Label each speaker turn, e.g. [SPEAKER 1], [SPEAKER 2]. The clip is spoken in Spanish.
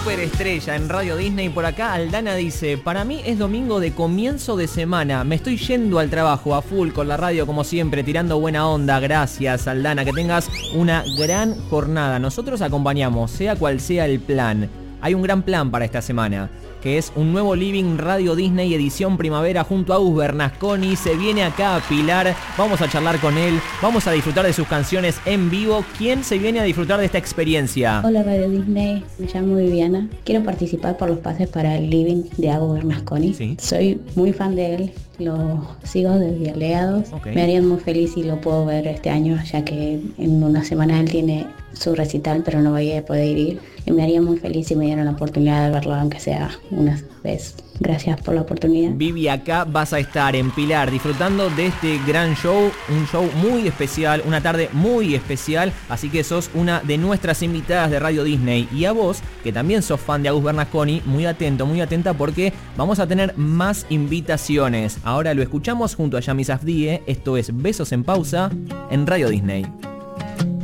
[SPEAKER 1] superestrella en Radio Disney. Por acá Aldana dice: para mí es domingo de comienzo de semana. Me estoy yendo al trabajo a full con la radio como siempre, tirando buena onda. Gracias, Aldana, que tengas una gran jornada. Nosotros acompañamos, sea cual sea el plan. Hay un gran plan para esta semana, que es un nuevo Living Radio Disney edición primavera junto a Agus Bernasconi. Se viene acá a Pilar, vamos a charlar con él, vamos a disfrutar de sus canciones en vivo. ¿Quién se viene a disfrutar de esta experiencia?
[SPEAKER 2] Hola Radio Disney, me llamo Viviana. Quiero participar por los pases para el Living de Agus Bernasconi. ¿Sí? Soy muy fan de él, lo sigo desde Aliados. Okay. Me harían muy feliz si lo puedo ver este año, ya que en una semana él tiene su recital, pero no voy a poder ir. Y me haría muy feliz si me dieran la oportunidad de verlo, aunque sea una vez. Gracias por la oportunidad.
[SPEAKER 1] Vivi, acá vas a estar en Pilar disfrutando de este gran show, un show muy especial, una tarde muy especial, así que sos una de nuestras invitadas de Radio Disney. Y a vos, que también sos fan de Agus Bernasconi, muy atento, muy atenta, porque vamos a tener más invitaciones. Ahora lo escuchamos junto a Yami Safdie. Esto es Besos en Pausa en Radio Disney.